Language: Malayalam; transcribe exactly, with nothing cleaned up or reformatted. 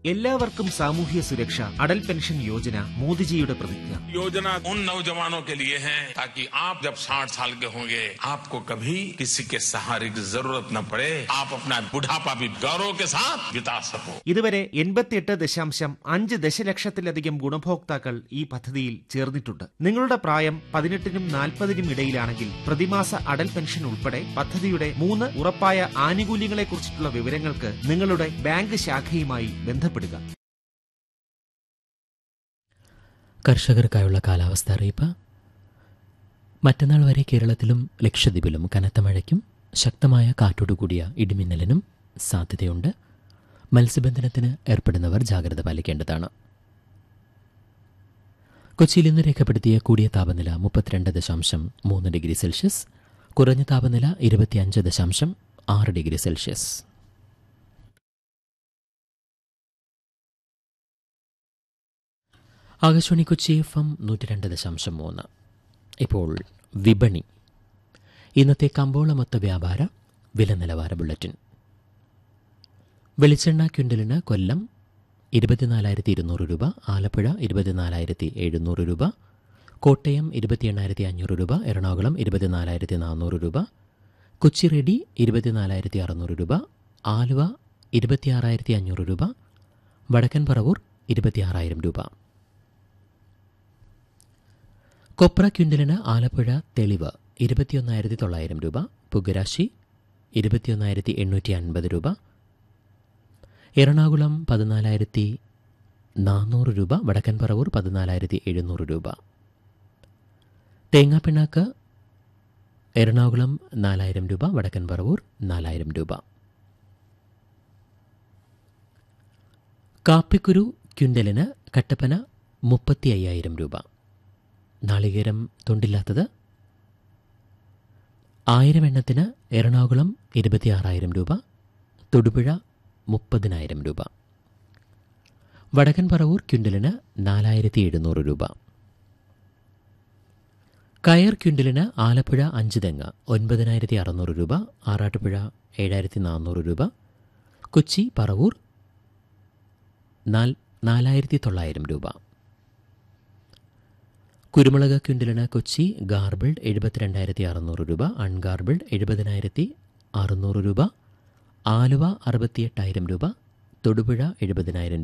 എല്ലാവർക്കും സാമൂഹ്യ സുരക്ഷ അടൽ പെൻഷൻ യോജന മോദിജിയുടെ പ്രതിജ്ഞ. योजना उन नौजवानों के लिए है ताकि आप जब साठ साल के होंगे आपको कभी किसी के सहारे की जरूरत न पड़े, आप अपना बुढ़ापा भी गौरव के साथ बिता सको. ഇതുവരെ എൺപത്തിയെട്ട് ദശാംശം അഞ്ച് ദശലക്ഷത്തിലധികം ഗുണഭോക്താക്കൾ ഈ പദ്ധതിയിൽ ചേർന്നിട്ടുണ്ട്. നിങ്ങളുടെ പ്രായം പതിനെട്ടിനും നാൽപ്പതിനും ഇടയിലാണെങ്കിൽ പ്രതിമാസ അടൽ പെൻഷൻ ഉൾപ്പെടെ പദ്ധതിയുടെ മൂന്ന് ഉറപ്പായ ആനുകൂല്യങ്ങളെക്കുറിച്ചിട്ടുള്ള വിവരങ്ങൾക്ക് നിങ്ങളുടെ ബാങ്ക് ശാഖയുമായി ബന്ധപ്പെടുക. കർഷകർക്കായുള്ള കാലാവസ്ഥ അറിയിപ്പ്. മറ്റന്നാൾ വരെ കേരളത്തിലും ലക്ഷദ്വീപിലും കനത്ത മഴയ്ക്കും ശക്തമായ കാറ്റോടുകൂടിയ ഇടിമിന്നലിനും സാധ്യതയുണ്ട്. മത്സ്യബന്ധനത്തിന് ഏർപ്പെടുന്നവർ ജാഗ്രത പാലിക്കേണ്ടതാണ്. കൊച്ചിയിൽ ഇന്ന് രേഖപ്പെടുത്തിയ കൂടിയ താപനില മുപ്പത്തിരണ്ട് ദശാംശം മൂന്ന് ഡിഗ്രി സെൽഷ്യസ്, കുറഞ്ഞ താപനില ഇരുപത്തിയഞ്ച് ദശാംശം ആറ് degree Celsius. Akashvani Kochi F M നൂറ്റി രണ്ട് ദശാംശം മൂന്ന്. ഇപ്പോൾ വിപണി. ഇന്നത്തെ കമ്പോള മൊത്ത വ്യാപാര വില നിലവാര ബുള്ളറ്റിൻ. വെളിച്ചെണ്ണ ക്വിൻ്റലിന് കൊല്ലം ഇരുപത്തിനാലായിരത്തി ഇരുന്നൂറ് രൂപ, ആലപ്പുഴ ഇരുപത്തിനാലായിരത്തി എഴുന്നൂറ് രൂപ, കോട്ടയം ഇരുപത്തി എണ്ണായിരത്തി അഞ്ഞൂറ് രൂപ, എറണാകുളം ഇരുപത്തിനാലായിരത്തി നാനൂറ് രൂപ, കൊച്ചി റെഡി ഇരുപത്തിനാലായിരത്തി അറുന്നൂറ് രൂപ, ആലുവ ഇരുപത്തിയാറായിരത്തി അഞ്ഞൂറ് രൂപ, വടക്കൻ പറവൂർ ഇരുപത്തിയാറായിരം രൂപ. കൊപ്ര ക്വിൻ്റലിന് ആലപ്പുഴ തെളിവ് ഇരുപത്തിയൊന്നായിരത്തി തൊള്ളായിരം രൂപ, പുകരാശി ഇരുപത്തിയൊന്നായിരത്തി എണ്ണൂറ്റി അൻപത് രൂപ, എറണാകുളം പതിനാലായിരത്തി നാനൂറ് രൂപ, വടക്കൻ പറവൂർ പതിനാലായിരത്തി എഴുന്നൂറ് രൂപ. തേങ്ങാപ്പിണ്ണാക്ക് എറണാകുളം നാലായിരം രൂപ, വടക്കൻ പറവൂർ നാലായിരം രൂപ. കാപ്പിക്കുരു ക്വിൻ്റലിന് കട്ടപ്പന മുപ്പത്തി അയ്യായിരം രൂപ. നാളികേരം തൊണ്ടില്ലാത്തത് ആയിരം എണ്ണത്തിന് എറണാകുളം ഇരുപത്തിയാറായിരം രൂപ, തൊടുപുഴ മുപ്പതിനായിരം രൂപ. വടക്കൻ പറവൂർ ക്വിൻ്റലിന് നാലായിരത്തി എഴുന്നൂറ് രൂപ. കയർ ക്വിൻ്റലിന് ആലപ്പുഴ അഞ്ച് തെങ്ങ് ഒൻപതിനായിരത്തി അറുന്നൂറ് രൂപ, ആറാട്ടുപുഴ ഏഴായിരത്തി നാനൂറ് രൂപ, കൊച്ചി പറവൂർ നാലായിരത്തി തൊള്ളായിരം രൂപ. കുരുമുളക് ക്വിൻ്റലിന് കൊച്ചി ഗാർബിൾഡ് എഴുപത്തിരണ്ടായിരത്തി അറുന്നൂറ് രൂപ, അൺഗാർബിൾഡ് എഴുപതിനായിരത്തി അറുന്നൂറ് രൂപ, ആലുവ അറുപത്തിയെട്ടായിരം രൂപ, തൊടുപുഴ എഴുപതിനായിരം